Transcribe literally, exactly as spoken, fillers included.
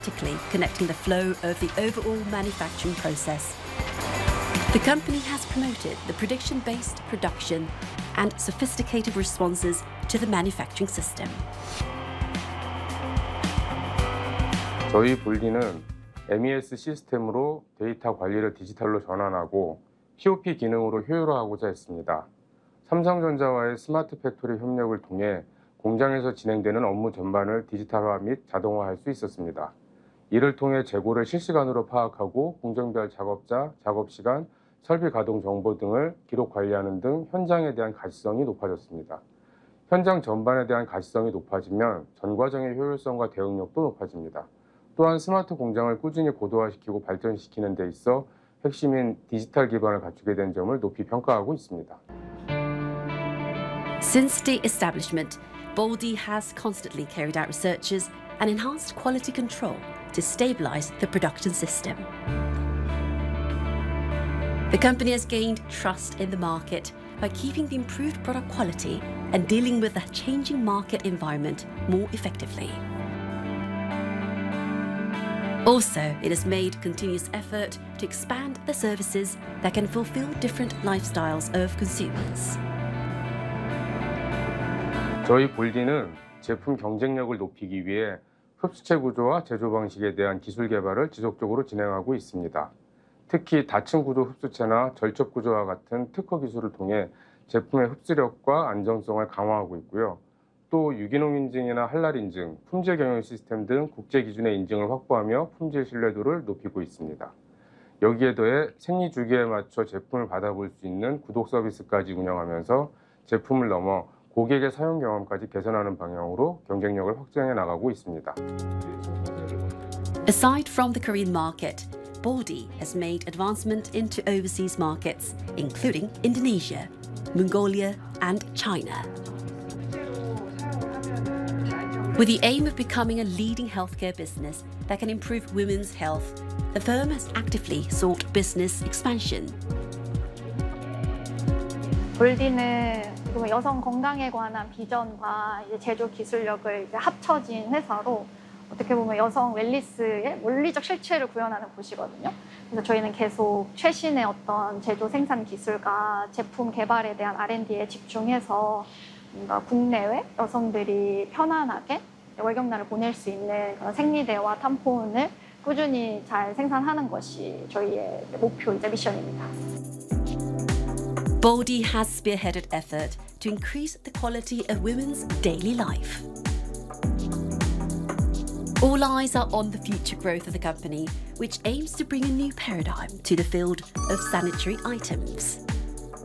Practically connecting the flow of the overall manufacturing process. The company has promoted the prediction-based production and sophisticated responses to the manufacturing system. 저희 볼디는 엠이에스 시스템으로 데이터 관리를 디지털로 전환하고 피오피 기능으로 효율화하고자 했습니다. 삼성전자와의 스마트 팩토리 협력을 통해 공장에서 진행되는 업무 전반을 디지털화 및 자동화할 수 있었습니다. 이를 통해 재고를 실시간으로 파악하고 공정별 작업자, 작업시간, 설비 가동 정보 등을 기록 관리하는 등 현장에 대한 가시성이 높아졌습니다. 현장 전반에 대한 가시성이 높아지면 전 과정의 효율성과 대응력도 높아집니다. 또한 스마트 공장을 꾸준히 고도화시키고 발전시키는 데 있어 핵심인 디지털 기반을 갖추게 된 점을 높이 평가하고 있습니다. Since the establishment, Baldi has constantly carried out researches and enhanced quality control to stabilize the production system. The company has gained trust in the market by keeping the improved product quality and dealing with the changing market environment more effectively. Also, it has made continuous effort to expand the services that can fulfill different lifestyles of consumers. 저희 볼디는 제품 경쟁력을 높이기 위해 흡수체 구조와 제조 방식에 대한 기술 개발을 지속적으로 진행하고 있습니다. 특히 다층 구조 흡수체나 절첩 구조와 같은 특허 기술을 통해 제품의 흡수력과 안정성을 강화하고 있고요. 또 유기농 인증이나 할랄 인증, 품질 경영 시스템 등 국제 기준의 인증을 확보하며 품질 신뢰도를 높이고 있습니다. 여기에 더해 생리 주기에 맞춰 제품을 받아볼 수 있는 구독 서비스까지 운영하면서 제품을 넘어 고객의 사용 경험까지 개선하는 방향으로 경쟁력을 확장해 나가고 있습니다. Aside from the Korean market, Baldi has made advancement into overseas markets, including Indonesia, Mongolia, and China. With the aim of becoming a leading healthcare business that can improve women's health, the firm has actively sought business expansion. 볼디는 여성 건강에 관한 비전과 이제 제조 기술력을 이제 합쳐진 회사로 어떻게 보면 여성 웰니스의 물리적 실체를 구현하는 곳이거든요. 그래서 저희는 계속 최신의 어떤 제조 생산 기술과 제품 개발에 대한 알 앤 디에 집중해서 뭔가 국내외 여성들이 편안하게 월경날을 보낼 수 있는 그런 생리대와 탐폰을 꾸준히 잘 생산하는 것이 저희의 목표이자 미션입니다. Baldi has spearheaded effort to increase the quality of women's daily life. All eyes are on the future growth of the company, which aims to bring a new paradigm to the field of sanitary items.